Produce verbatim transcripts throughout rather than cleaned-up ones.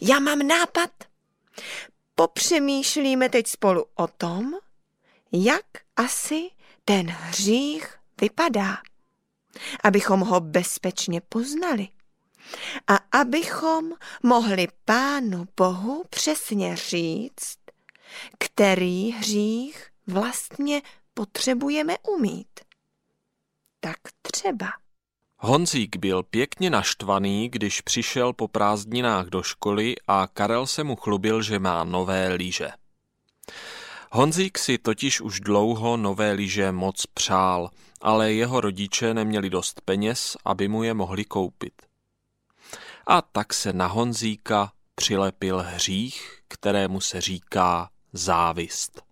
Já mám nápad. Popřemýšlíme teď spolu o tom, jak asi ten hřích vypadá, abychom ho bezpečně poznali a abychom mohli Pánu Bohu přesně říct, který hřích vlastně potřebujeme umít. Tak třeba. Honzík byl pěkně naštvaný, když přišel po prázdninách do školy a Karel se mu chlubil, že má nové lyže. Honzík si totiž už dlouho nové lyže moc přál, ale jeho rodiče neměli dost peněz, aby mu je mohli koupit. A tak se na Honzíka přilepil hřích, kterému se říká závist.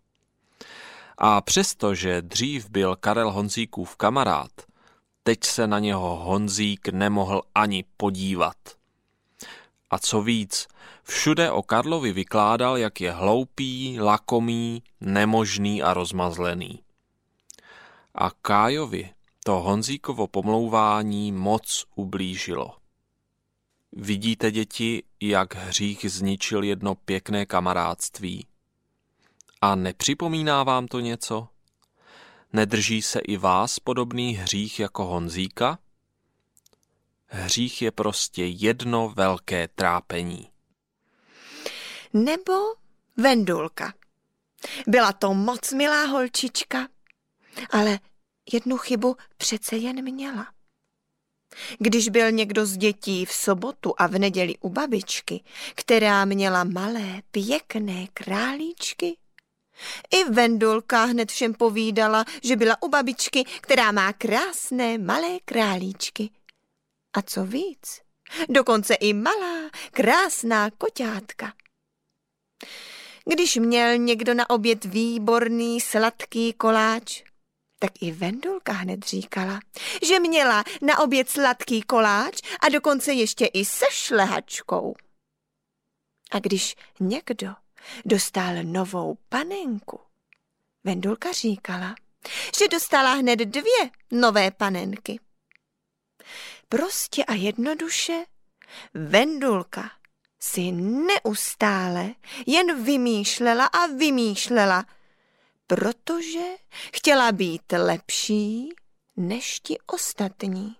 A přestože dřív byl Karel Honzíkův kamarád, teď se na něho Honzík nemohl ani podívat. A co víc, všude o Karlovi vykládal, jak je hloupý, lakomý, nemožný a rozmazlený. A Kájovi to Honzíkovo pomlouvání moc ublížilo. Vidíte, děti, jak hřích zničil jedno pěkné kamarádství? A nepřipomíná vám to něco? Nedrží se i vás podobný hřích jako Honzíka? Hřích je prostě jedno velké trápení. Nebo Vendulka. Byla to moc milá holčička, ale jednu chybu přece jen měla. Když byl někdo z dětí v sobotu a v neděli u babičky, která měla malé, pěkné králíčky, i Vendulka hned všem povídala, že byla u babičky, která má krásné malé králíčky. A co víc, dokonce i malá, krásná koťátka. Když měl někdo na oběd výborný sladký koláč, tak i Vendulka hned říkala, že měla na oběd sladký koláč a dokonce ještě i se šlehačkou. A když někdo dostal novou panenku, Vendulka říkala, že dostala hned dvě nové panenky. Prostě a jednoduše Vendulka si neustále jen vymýšlela a vymýšlela, protože chtěla být lepší než ti ostatní.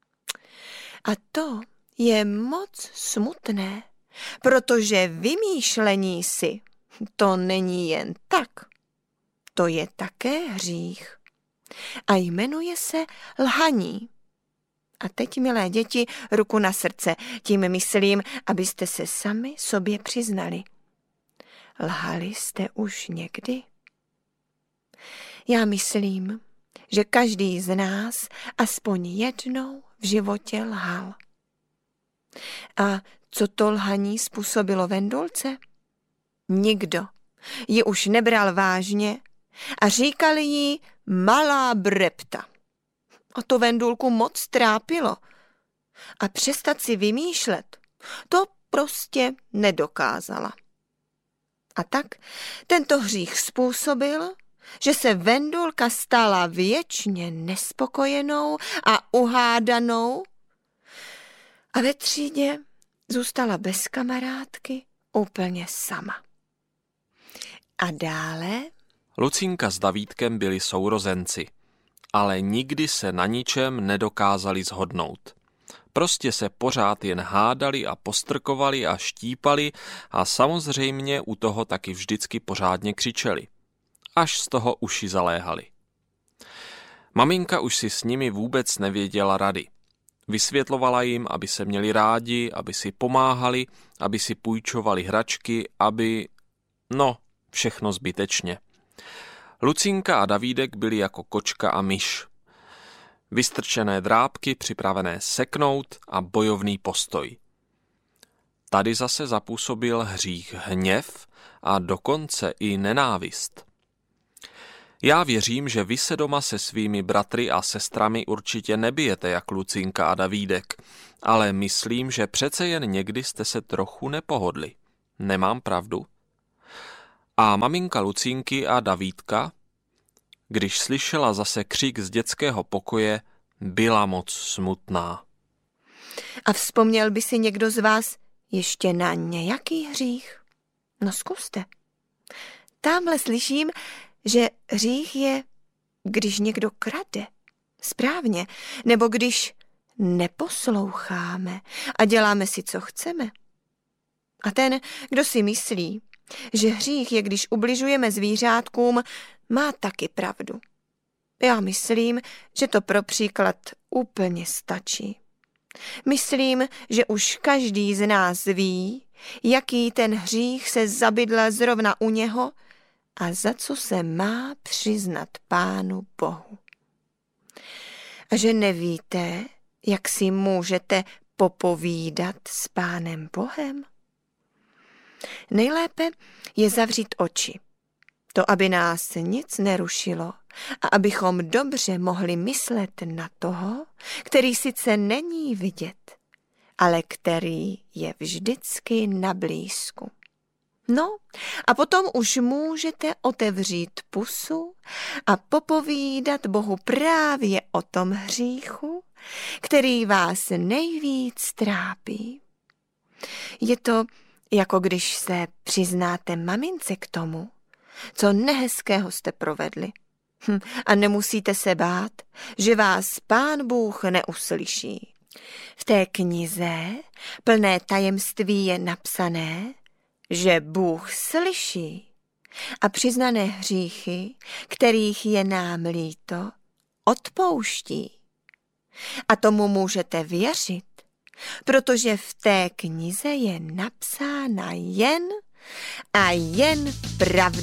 A to je moc smutné, protože vymýšlení si to není jen tak. To je také hřích. A jmenuje se lhaní. A teď, milé děti, ruku na srdce, tím myslím, abyste se sami sobě přiznali. Lhali jste už někdy? Já myslím, že každý z nás aspoň jednou v životě lhal. A co to lhaní způsobilo Vendulce? Nikdo ji už nebral vážně a říkali jí malá brepta. A to Vendulku moc trápilo. A přestat si vymýšlet, to prostě nedokázala. A tak tento hřích způsobil, že se Vendulka stala věčně nespokojenou a uhádanou a ve třídě zůstala bez kamarádky úplně sama. A dále? Lucínka s Davídkem byli sourozenci, ale nikdy se na ničem nedokázali shodnout. Prostě se pořád jen hádali a postrkovali a štípali a samozřejmě u toho taky vždycky pořádně křičeli. Až z toho uši zaléhali. Maminka už si s nimi vůbec nevěděla rady. Vysvětlovala jim, aby se měli rádi, aby si pomáhali, aby si půjčovali hračky, aby... no, všechno zbytečně. Lucínka a Davídek byli jako kočka a myš. Vystrčené drápky, připravené seknout a bojovný postoj. Tady zase zapůsobil hřích hněv a dokonce i nenávist. Já věřím, že vy se doma se svými bratry a sestrami určitě nebijete jak Lucínka a Davídek, ale myslím, že přece jen někdy jste se trochu nepohodli. Nemám pravdu? A maminka Lucínky a Davídka, když slyšela zase křik z dětského pokoje, byla moc smutná. A vzpomněl by si někdo z vás ještě na nějaký hřích? No zkuste. Tamhle slyším, že hřích je, když někdo krade. Správně. Nebo když neposloucháme a děláme si, co chceme. A ten, kdo si myslí, že hřích je, když ubližujeme zvířátkům, má taky pravdu. Já myslím, že to pro příklad úplně stačí. Myslím, že už každý z nás ví, jaký ten hřích se zabydlel zrovna u něho a za co se má přiznat Pánu Bohu. A že nevíte, jak si můžete popovídat s Pánem Bohem? Nejlépe je zavřít oči, to aby nás nic nerušilo a abychom dobře mohli myslet na toho, který sice není vidět, ale který je vždycky na blízku. No a potom už můžete otevřít pusu a popovídat Bohu právě o tom hříchu, který vás nejvíc trápí. Je to, jako když se přiznáte mamince k tomu, co nehezkého jste provedli. Hm, a nemusíte se bát, že vás Pán Bůh neuslyší. V té knize plné tajemství je napsané, že Bůh slyší a přiznané hříchy, kterých je nám líto, odpouští. A tomu můžete věřit, protože v té knize je napsána jen a jen pravda.